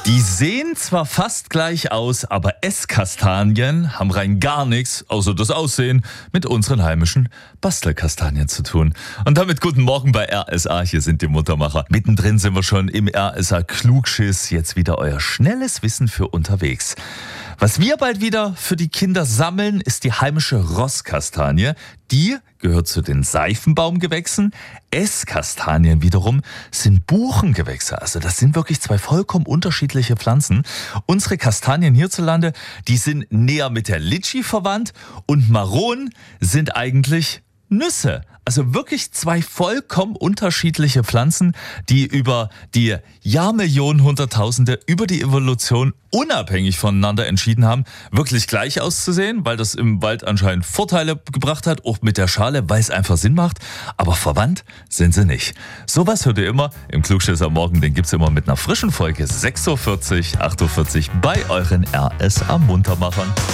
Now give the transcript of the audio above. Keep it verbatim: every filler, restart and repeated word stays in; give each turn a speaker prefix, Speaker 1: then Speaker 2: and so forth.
Speaker 1: Die sehen zwar fast gleich aus, aber Esskastanien haben rein gar nichts, außer das Aussehen, mit unseren heimischen Bastelkastanien zu tun. Und damit guten Morgen bei R S A, hier sind die Muttermacher. Mittendrin sind wir schon im R S A Klugschiss, jetzt wieder euer schnelles Wissen für unterwegs. Was wir bald wieder für die Kinder sammeln, ist die heimische Rosskastanie. Die gehört zu den Seifenbaumgewächsen. Esskastanien wiederum sind Buchengewächse. Also das sind wirklich zwei vollkommen unterschiedliche Pflanzen. Unsere Kastanien hierzulande, die sind näher mit der Litschi verwandt und Maronen sind eigentlich Nüsse. Also wirklich zwei vollkommen unterschiedliche Pflanzen, die über die Jahrmillionen, Hunderttausende, über die Evolution unabhängig voneinander entschieden haben, wirklich gleich auszusehen, weil das im Wald anscheinend Vorteile gebracht hat, auch mit der Schale, weil es einfach Sinn macht. Aber verwandt sind sie nicht. Sowas hört ihr immer im Klugschiss am Morgen. Den gibt's immer mit einer frischen Folge sechs Uhr vierzig, acht Uhr vierzig bei euren R S A Muntermachern.